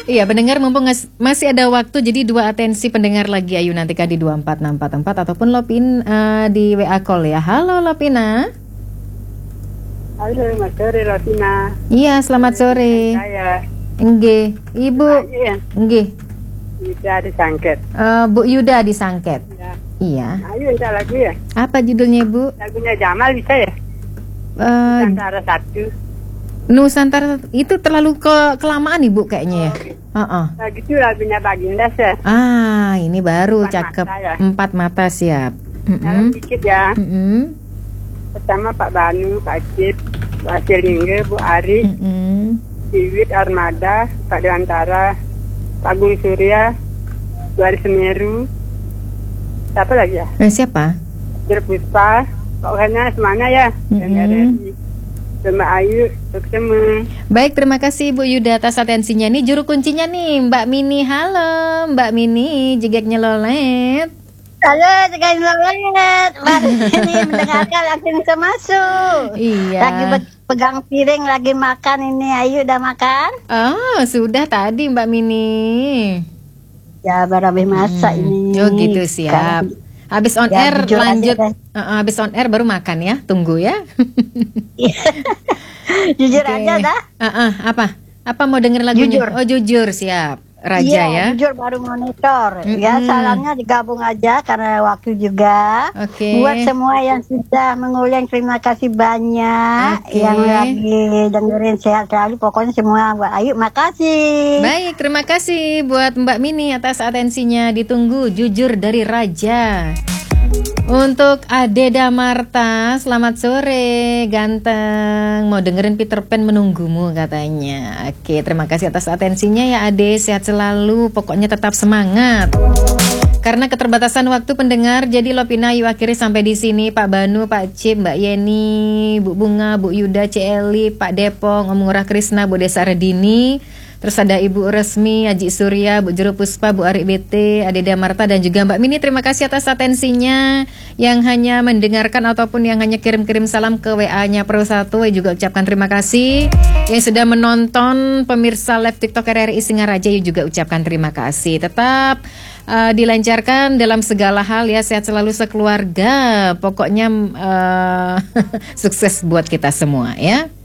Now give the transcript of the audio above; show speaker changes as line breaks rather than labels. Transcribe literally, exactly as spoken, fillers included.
Iya, pendengar mumpung ngas- masih ada waktu, jadi dua atensi pendengar lagi. Ayu nantikan di dua empat enam empat empat ataupun Lopin eh, di W A call ya. Halo Lopina.
Halo, selamat sore Rotina.
Iya, selamat sore.
Saya
Nggih, Ibu.
Iya,
Nggih.
bisa disangket.
Eh, Bu Yuda di Sangket.
Ya.
Iya.
Ayo minta lagu ya.
Apa judulnya, Bu?
Lagunya Jamal bisa ya?
Eh,
Antara satu.
Nusantara itu terlalu ke kelamaan Ibu kayaknya ya. Heeh.
Lagu itu lagunya Baginda ya.
Ah, ini baru
Empat
cakep.
mata ya.
Empat mata siap.
Dalam
Mm-mm.
dikit ya.
Mm-mm.
Pertama Pak Banu, Pak Cip, Pak Selingge, Bu Ari,
Mm-mm.
Siwit Armada, Pak Dewantara, Pak Gung Surya, Bu Ari Semeru. Siapa lagi ya?
Eh, siapa?
Jero Puspa, pokoknya semuanya ya.
Mm-mm.
Dan ada di Mbak Ayu, ketemu.
Baik, terima kasih Bu Yuda atas atensinya. Nih juru kuncinya nih, Mbak Mini. Halo, Mbak Mini, jegeknya lolet.
Halo, jangan banget. Baru ini mendengarkan langsung bisa masuk.
Iya.
Lagi be- pegang piring, lagi makan ini. Ayu udah makan?
Oh, sudah tadi Mbak Mini.
Ya, baru habis masak
Hmm.
ini.
Oh gitu, siap.
Sekarang-
Habis on
Ya,
air
jujur aja
lanjut.
deh.
Uh, uh, habis on air baru makan ya. Tunggu ya.
Jujur
Oke.
aja dah.
Uh, uh, apa? Apa mau denger lagunya?
Jujur.
Oh, jujur, siap. Raja
Iya,
ya.
jujur baru monitor.
Mm-mm.
Ya, salamnya digabung aja karena waktu juga.
Oke.
Buat semua yang sudah mengulang, terima kasih banyak.
Oke.
Yang lagi dengerin sehat selalu. Pokoknya semua buat Ayu, makasih.
Baik, terima kasih buat Mbak Mini atas atensinya. Ditunggu jujur dari Raja. Untuk Adeda Marta, selamat sore, ganteng. Mau dengerin Peter Pan menunggumu katanya. Oke, terima kasih atas atensinya ya Ade. Sehat selalu, pokoknya tetap semangat. Karena keterbatasan waktu pendengar, jadi Lopina Ayu akhiri sampai di sini. Pak Banu, Pak Cip, Mbak Yeni, Bu Bunga, Bu Yuda, Celi, Pak Depong, Om Ngurah Krisna, Bu Desa Redini. Terus ada Ibu Resmi, Haji Surya, Bu Juru Puspa, Bu Arik B T, Adeda Marta dan juga Mbak Mini. Terima kasih atas atensinya. Yang hanya mendengarkan ataupun yang hanya kirim-kirim salam ke W A-nya Pro satu, juga ucapkan terima kasih. Yang sudah menonton pemirsa live TikTok R R I Singaraja juga ucapkan terima kasih. Tetap uh, dilancarkan dalam segala hal ya, sehat selalu sekeluarga. Pokoknya uh, sukses buat kita semua ya.